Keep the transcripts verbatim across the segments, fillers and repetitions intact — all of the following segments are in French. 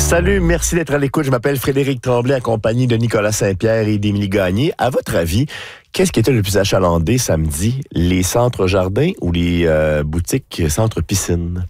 Salut, merci d'être à l'écoute. Je m'appelle Frédéric Tremblay, accompagné de Nicolas Saint-Pierre et d'Émilie Gagné. À votre avis, qu'est-ce qui était le plus achalandé samedi? Les centres jardins ou les euh, boutiques centres piscine?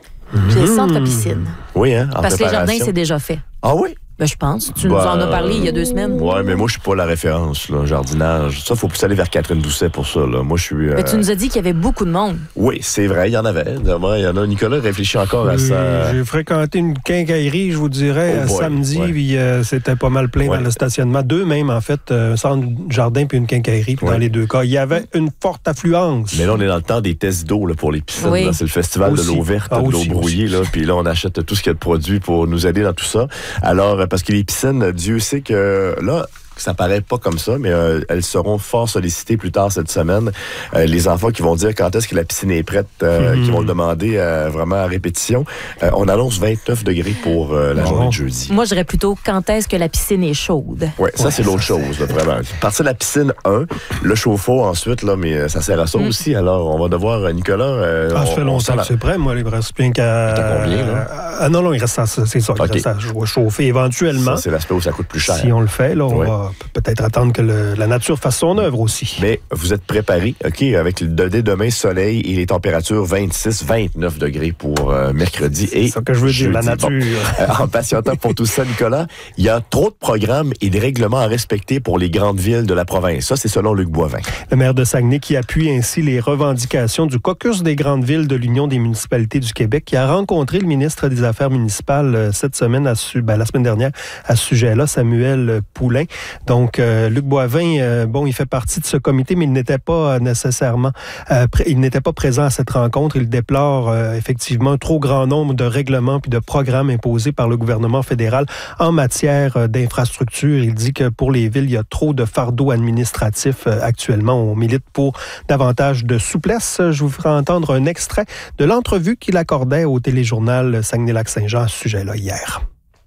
Les centres piscine. Oui, hein? En Parce que les jardins, préparation. c'est déjà fait. Ah oui? Ben, je pense. Tu Ben, nous en as parlé il y a deux semaines. Ouais, mais moi, je suis pas la référence, là, jardinage. Ça, faut plus aller vers Catherine Doucet pour ça, là. Moi, je suis... Euh... Mais tu nous as dit qu'il y avait beaucoup de monde. Oui, c'est vrai, il y en avait. Vraiment, il y en a. Nicolas réfléchit encore à ça. Euh, J'ai fréquenté une quincaillerie, je vous dirais, Oh boy, samedi, ouais. puis euh, c'était pas mal plein Ouais. dans le stationnement. Deux même, en fait, un centre jardin puis une quincaillerie, puis Ouais. dans les deux cas. Il y avait une forte affluence. Mais là, on est dans le temps des tests d'eau là, pour les piscines. Oui. Là. C'est le festival Aussi. de l'eau verte, Ah, de l'eau aussi, brouillée. Là. Puis là, on achète tout ce qu'il y a de produits pour nous aider dans tout ça. Alors, euh, parce que les piscines, Dieu sait que là, ça paraît pas comme ça, mais euh, elles seront fort sollicitées plus tard cette semaine. Euh, les enfants qui vont dire quand est-ce que la piscine est prête, euh, Mm-hmm. qui vont le demander euh, vraiment à répétition. Euh, on annonce vingt-neuf degrés pour euh, la Bon. journée de jeudi. Moi, je dirais plutôt quand est-ce que la piscine est chaude. Ouais, ça, Ouais, c'est l'autre ça, chose, là, vraiment. Partir de la piscine, un, le chauffe-eau ensuite, là, mais euh, ça sert à ça Mm. aussi. Alors, on va devoir, euh, Nicolas... Euh, Ah, ça on- fait on longtemps sent que la- c'est prêt, moi, il me reste bien qu'à... T'as combien, là? Ah non, non, il reste à ça, c'est ça. Il OK. reste à je vais chauffer éventuellement. Ça, c'est l'aspect où ça coûte plus cher. Si on le fait, là, on Ouais. va peut-être attendre que le- la nature fasse son œuvre aussi. Mais vous êtes préparés, OK, avec le dès demain soleil et les températures vingt-six vingt-neuf degrés pour euh, mercredi et C'est ça que je veux dire, la jeudi. nature. Bon. Euh, en patientant pour tout ça, Nicolas, il y a trop de programmes et de règlements à respecter pour les grandes villes de la province. Ça, c'est selon Luc Boivin. Le maire de Saguenay qui appuie ainsi les revendications du caucus des grandes villes de l'Union des municipalités du Québec, qui a rencontré le ministre des Affaires municipales euh, cette semaine, à su, ben, la semaine dernière, à ce sujet-là, Samuel Poulain. Donc, euh, Luc Boivin, euh, bon, il fait partie de ce comité, mais il n'était pas euh, nécessairement, euh, pré- il n'était pas présent à cette rencontre. Il déplore euh, effectivement un trop grand nombre de règlements puis de programmes imposés par le gouvernement fédéral en matière euh, d'infrastructure. Il dit que pour les villes, il y a trop de fardeaux administratifs euh, actuellement. On milite pour davantage de souplesse. Je vous ferai entendre un extrait de l'entrevue qu'il accordait au téléjournal Saguenay-Lac-Saint-Jean à ce sujet-là hier.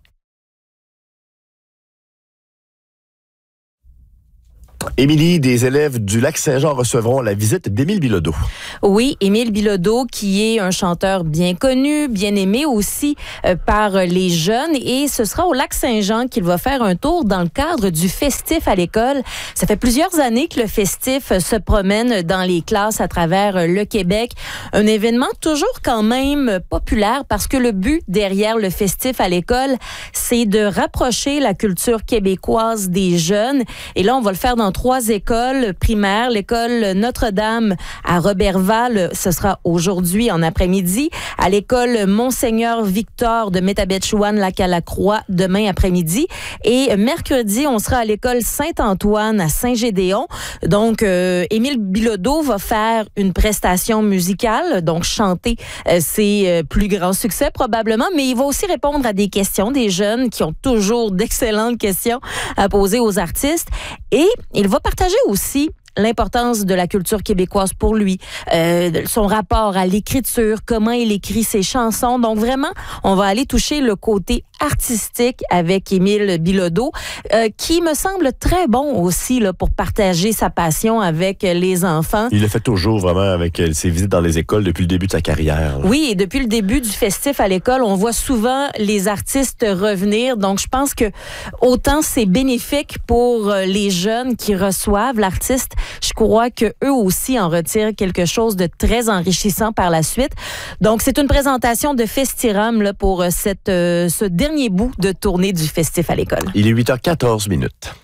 Émilie, des élèves du Lac-Saint-Jean recevront la visite d'Émile Bilodeau. Oui, Émile Bilodeau, qui est un chanteur bien connu, bien aimé aussi euh, par les jeunes. Et ce sera au Lac-Saint-Jean qu'il va faire un tour dans le cadre du festif à l'école. Ça fait plusieurs années que le festif se promène dans les classes à travers le Québec. Un événement toujours quand même populaire parce que le but derrière le festif à l'école, c'est de rapprocher la culture québécoise des jeunes. Et là, on va le faire dans trois écoles primaires. L'école Notre-Dame à Roberval, ce sera aujourd'hui en après-midi. À l'école Monseigneur Victor de Métabetchouan-Lac-à-la-Croix demain après-midi. Et mercredi, on sera à l'école Saint-Antoine à Saint-Gédéon. Donc, euh, Émile Bilodeau va faire une prestation musicale, donc chanter euh, ses euh, plus grands succès probablement, mais il va aussi répondre à des questions des jeunes qui ont toujours d'excellentes questions à poser aux artistes. Et il va partager aussi l'importance de la culture québécoise pour lui, euh, son rapport à l'écriture, comment il écrit ses chansons. Donc vraiment, on va aller toucher le côté artistique avec Émile Bilodeau, euh, qui me semble très bon aussi là, pour partager sa passion avec les enfants. Il le fait toujours vraiment avec euh, ses visites dans les écoles depuis le début de sa carrière. Là. Oui, et depuis le début du festif à l'école, on voit souvent les artistes revenir. Donc, je pense que autant c'est bénéfique pour les jeunes qui reçoivent l'artiste, je crois que eux aussi en retirent quelque chose de très enrichissant par la suite. Donc, c'est une présentation de Festiram là, pour cette, euh, ce dernier bout de tournée du festif à l'école. Il est huit heures quatorze minutes.